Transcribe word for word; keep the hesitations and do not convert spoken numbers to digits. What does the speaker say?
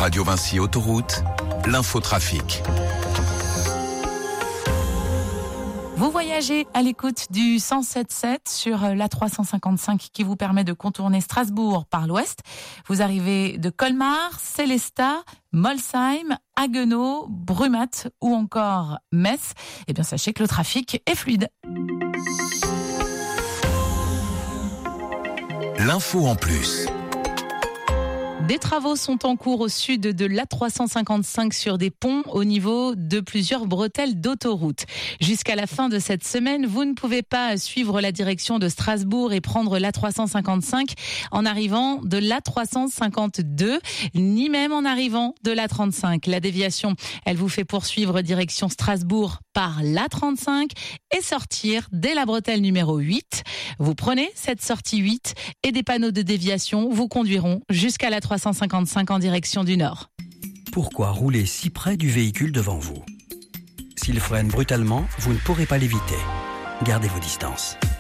Radio Vinci Autoroute, l'infotrafic. Vous voyagez à l'écoute du cent sept sept sur l'A trois cent cinquante-cinq qui vous permet de contourner Strasbourg par l'ouest. Vous arrivez de Colmar, Sélestat, Molsheim, Haguenau, Brumath ou encore Metz. Eh bien, sachez que le trafic est fluide. L'info en plus. Des travaux sont en cours au sud de l'A trois cent cinquante-cinq sur des ponts au niveau de plusieurs bretelles d'autoroute. Jusqu'à la fin de cette semaine, vous ne pouvez pas suivre la direction de Strasbourg et prendre l'A trois cent cinquante-cinq en arrivant de l'A trois cent cinquante-deux, ni même en arrivant de l'A trente-cinq. La déviation, elle vous fait poursuivre direction Strasbourg par l'A trente-cinq et sortir dès la bretelle numéro huit. Vous prenez cette sortie huit et des panneaux de déviation vous conduiront jusqu'à l'A trois cent cinquante-cinq en direction du nord. Pourquoi rouler si près du véhicule devant vous ? S'il freine brutalement, vous ne pourrez pas l'éviter. Gardez vos distances.